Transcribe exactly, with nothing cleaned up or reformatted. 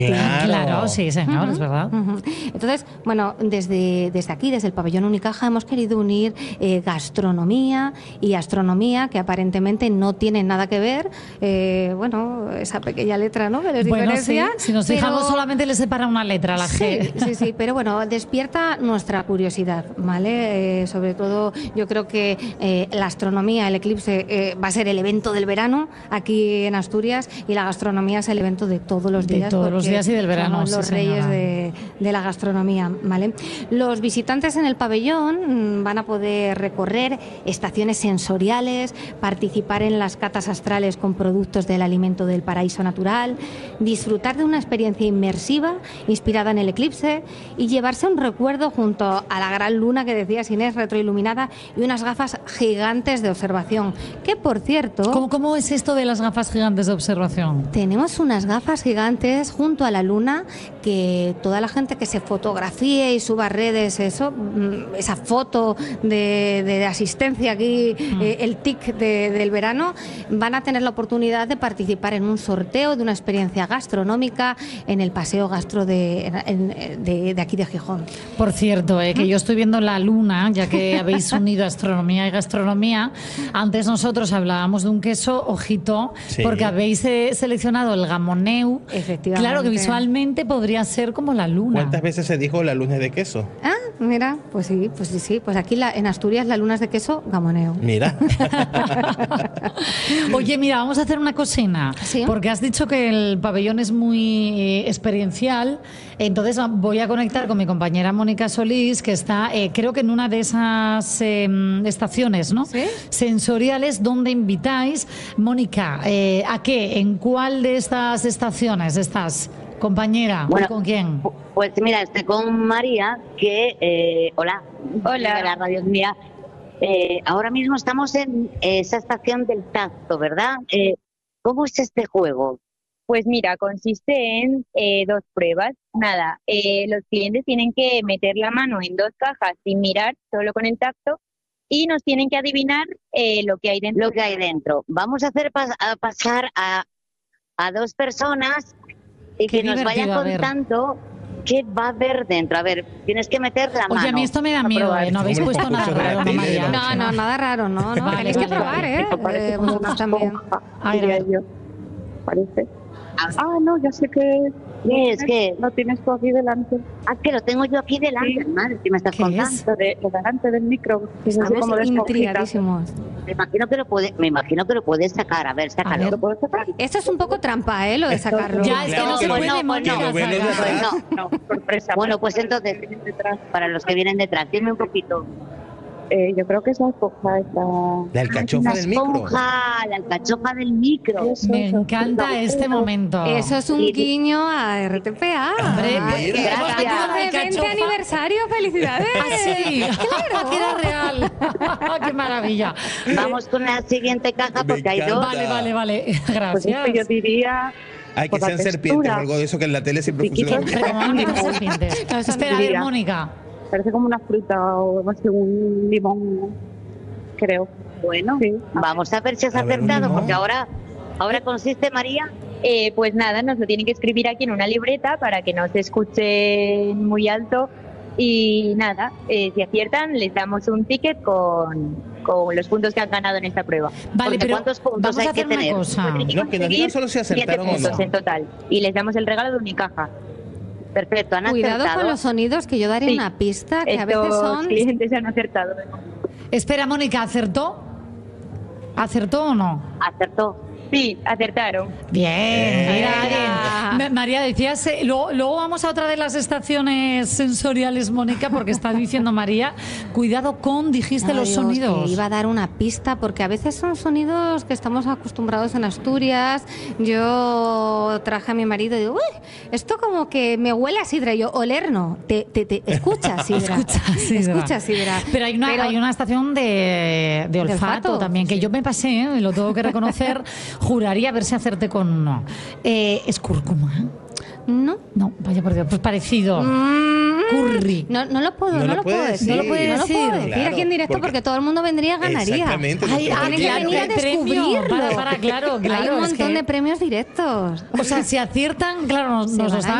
Claro, claro, sí, señor, uh-huh, es verdad. Uh-huh. Entonces, bueno, desde, desde aquí, desde el pabellón Unicaja, hemos querido unir eh, gastronomía y astronomía, que aparentemente no tienen nada que ver. Eh, bueno, esa pequeña letra, ¿no?, que les bueno, diferencia. Sí, si nos pero... fijamos, solamente le separa una letra a la sí, G. Sí, sí, pero bueno, despierta nuestra curiosidad, ¿vale? Eh, sobre todo, yo creo que eh, la astronomía, el eclipse, eh, va a ser el evento del verano aquí en Asturias, y la gastronomía es el evento de todos los días. De todos los días y del verano. Somos los sí, reyes de, de la gastronomía, ¿vale? Los visitantes en el pabellón van a poder recorrer estaciones sensoriales, participar en las catas astrales con productos del alimento del paraíso natural, disfrutar de una experiencia inmersiva inspirada en el eclipse y llevarse un recuerdo junto a la gran luna que decías, Inés, retroiluminada, y unas gafas gigantes de observación. Que, por cierto... ¿Cómo, cómo es esto de las gafas gigantes de observación? Tenemos unas gafas gigantes junto a la luna que toda la gente que se fotografíe y suba a redes eso, esa foto de, de asistencia aquí, mm. eh, el tic de, del verano, van a tener la oportunidad de participar en un sorteo de una experiencia gastronómica en el paseo gastro de, en, de, de aquí de Gijón. Por cierto, eh, que yo estoy viendo la luna, ya que habéis unido astronomía y gastronomía. Antes nosotros hablábamos de un queso, ojito, sí. porque habéis eh, seleccionado el gamoneu. Efectivamente. Claro que visualmente podría ser como la luna. ¿Cuántas veces se dijo la luna es de queso? Ah, mira, pues sí, pues sí, sí. Pues aquí la, en Asturias la luna es de queso, gamoneu. Mira. Oye, mira, vamos a hacer una cocina. ¿Sí? Porque has dicho que el pabellón es muy eh, experiencial. Entonces voy a conectar con mi compañera Mónica Solís, que está, eh, creo que en una de esas eh, estaciones, ¿no? ¿Sí? Sensoriales, donde invitáis. Mónica, eh, ¿a qué? ¿En cuál de estas estaciones estás, compañera? Bueno, ¿Con quién? Pues mira, estoy con María, que... Eh, hola. Hola. La radio es mía. Eh, ahora mismo estamos en esa estación del tacto, ¿verdad? Eh, ¿Cómo es este juego? Pues mira, consiste en eh, dos pruebas. Nada, eh, los clientes tienen que meter la mano en dos cajas sin mirar, solo con el tacto, y nos tienen que adivinar eh, lo que hay dentro. Lo que hay dentro. Vamos a hacer pas a pasar a, a dos personas y Qué que nos vayan contando qué va a haber dentro. A ver, tienes que meter la mano. Oye, a mí esto me da miedo, ¿eh? No habéis Hombre, puesto nada raro, ¿no, María? No, no, nada raro, no, no. Vale, Tenéis vale, que probar, vale. ¿eh? Parece eh como vosotros una también. esponja, Ay, diría a ver. yo. Parece. Ah, no, ya sé que... ¿Qué es? ¿Qué? Lo tienes tú aquí delante. Ah, que lo tengo yo aquí delante. Sí. Madre, ¿qué me estás ¿Qué contando? es? Lo de, lo delante del micro. Que es así Estamos como de esponjita. intrigadísimos. Me imagino que lo puede, me imagino que lo puedes sacar. A ver, sácalo. ver. ¿Lo puedo sacar? Esto es un poco trampa, ¿eh? Lo de sacarlo. Ya, es que no se Claro, puede, que Mónica, no, que lo ven los sacar. de Pues No, sorpresa. Bueno, pues entonces, Detrás. para los que vienen detrás, dime un poquito. Eh, yo creo que es la esponja esta. La alcachofa La del micro. esponja, la alcachofa del micro. Eso, Me eso. encanta este momento. Eso es un Sí. guiño a R T P A. Hombre, Ah, pues, mira. hemos metido la De veinte alcachofa. aniversario, felicidades. Ah, sí. Claro. Que era real. Qué maravilla. Vamos con la siguiente caja porque hay encanta. dos. Vale, vale, vale. Pues esto Gracias. yo diría. Hay que por la ser serpientes textura. o algo de eso que en la tele siempre Chiquito. funciona. Pero como no son serpientes. No, eso Espera, no a ver, diría. Mónica. Parece como una fruta o así, un limón, creo. Bueno, Sí. vamos a ver si has A ver, un acertado, limón. porque ahora, ahora consiste, María. Eh, pues nada, nos lo tienen que escribir aquí en una libreta para que no se escuche muy alto. Y nada, eh, si aciertan, les damos un ticket con, con los puntos que han ganado en esta prueba. Vale, Porque pero ¿cuántos puntos vamos hay a hacer que una tener? cosa. Tienen que No, que nos digan conseguir solo si siete acertaron o puntos no. en total. Y les damos el regalo de Unicaja. Perfecto, han Cuidado acertado. con los sonidos, que yo daré Sí. una pista que a Estos veces son... clientes han acertado. Espera, Mónica, ¿acertó? ¿Acertó o no? Acertó. Sí, acertaron. Bien, mira, Venga. bien. Ma- María, decías, eh, luego, luego vamos a otra de las estaciones sensoriales, Mónica, porque está diciendo María, cuidado con, dijiste, No, los digo, sonidos. que iba a dar una pista, porque a veces son sonidos que estamos acostumbrados en Asturias. Yo traje a mi marido y digo, uy, esto como que me huele a sidra. Y yo, oler no, te, te, te escucha sidra. Escucha, sidra. Escucha sidra. Pero hay una, Pero- hay una estación de, de olfato, olfato, también, que sí. yo me pasé, ¿eh? Y lo tengo que reconocer, juraría a ver si acerté con uno. Eh, ¿Es cúrcuma? No. No, vaya por Dios, pues parecido. Mm, curry. No, no lo puedo, No no, lo lo puede puedo decir. decir. No lo puede No lo puedo decir. decir Claro, aquí en directo porque- porque todo el mundo vendría y ganaría. Exactamente. Ay, doctora. ah, Tiene que claro, venir a hay premio. descubrirlo. Para, para, claro, claro. Hay un es montón que- de premios directos. O sea, si aciertan, claro, nos, Se nos van están a